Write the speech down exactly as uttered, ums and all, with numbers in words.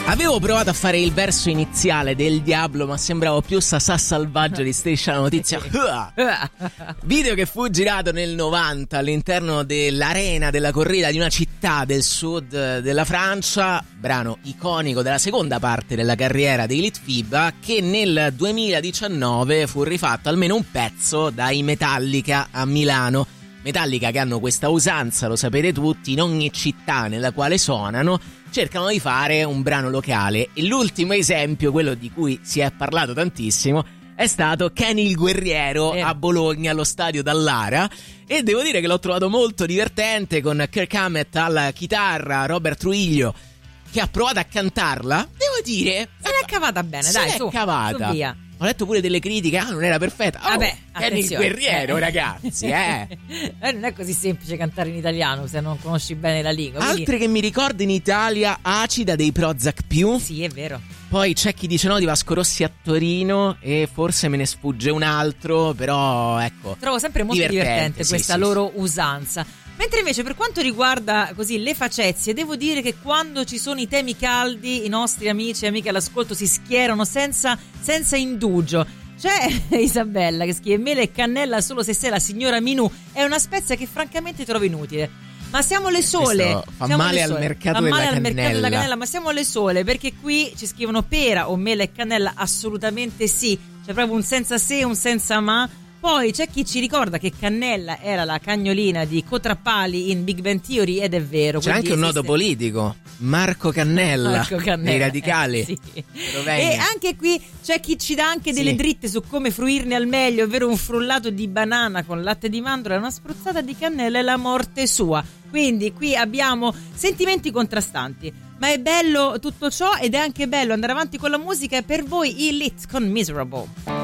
Avevo provato a fare il verso iniziale del Diablo, ma sembravo più Sasà Selvaggio di Striscia la Notizia. Video che fu girato nel novanta all'interno dell'arena della corrida di una città del sud della Francia, brano iconico della seconda parte della carriera dei Litfiba, che nel duemiladiciannove fu rifatto almeno un pezzo dai Metallica a Milano. Metallica che hanno questa usanza, lo sapete tutti, in ogni città nella quale suonano cercano di fare un brano locale, e l'ultimo esempio, quello di cui si è parlato tantissimo, è stato Kenny il Guerriero eh. a Bologna allo stadio Dallara, e devo dire che l'ho trovato molto divertente, con Kirk Hammett alla chitarra, Robert Trujillo che ha provato a cantarla. Devo dire, se l'è cavata bene, se dai, l'è su, cavata. su via. Ho letto pure delle critiche, ah, non era perfetta. Oh, Vabbè, Kenny il Guerriero, ragazzi, eh. eh. Non è così semplice cantare in italiano se non conosci bene la lingua. Quindi... Altre che mi ricordo in Italia, Acida dei Prozac più. Sì, è vero. Poi c'è chi dice no di Vasco Rossi a Torino, e forse me ne sfugge un altro, però ecco. Trovo sempre molto divertente, divertente sì, questa sì, loro sì. usanza. Mentre invece per quanto riguarda così le facezie, devo dire che quando ci sono i temi caldi, i nostri amici e amiche all'ascolto si schierano senza, senza indugio. C'è Isabella che scrive: mele e cannella solo se sei la signora Minù, è una spezia che francamente trovo inutile. Ma siamo le sole. Questo fa siamo male le al sole. mercato fa della male al cannella. mercato della cannella, ma siamo le sole, perché qui ci scrivono pera o mele e cannella, assolutamente sì. C'è proprio un senza se e un senza ma. Poi c'è chi ci ricorda che Cannella era la cagnolina di Cotrappali in Big Bang Theory, ed è vero. C'è anche un esiste... nodo politico, Marco Cannella, Marco Cannella dei Radicali. eh, sì. E anche qui c'è chi ci dà anche delle sì. dritte su come fruirne al meglio, ovvero un frullato di banana con latte di mandorla e una spruzzata di cannella e la morte sua. Quindi qui abbiamo sentimenti contrastanti, ma è bello tutto ciò, ed è anche bello andare avanti con la musica. E per voi i Lit con Miserable.